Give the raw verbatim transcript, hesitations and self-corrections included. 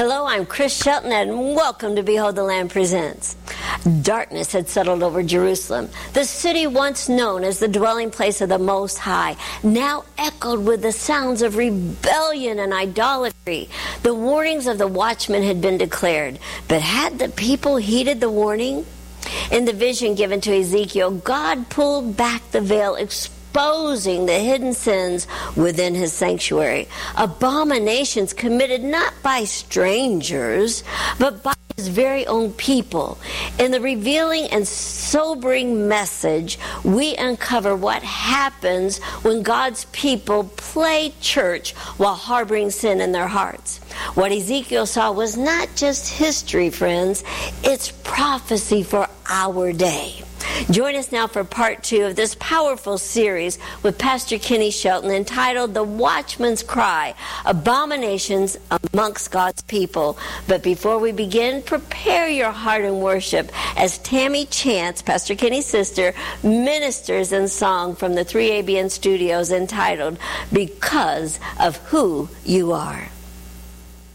Hello, I'm Chris Shelton, and welcome to Behold the Lamb Presents. Darkness had settled over Jerusalem. The city once known as the dwelling place of the Most High, now echoed with the sounds of rebellion and idolatry. The warnings of the watchmen had been declared, but had the people heeded the warning? In the vision given to Ezekiel, God pulled back the veil, exposing the hidden sins within his sanctuary. Abominations committed not by strangers, but by his very own people. In the revealing and sobering message, we uncover what happens when God's people play church while harboring sin in their hearts. What Ezekiel saw was not just history, friends. It's prophecy for our day. Join us now for part two of this powerful series with Pastor Kenny Shelton entitled The Watchman's Cry, Abominations Amongst God's People. But before we begin, prepare your heart in worship as Tammy Chance, Pastor Kenny's sister, ministers in song from the three A B N studios entitled Because of Who You Are.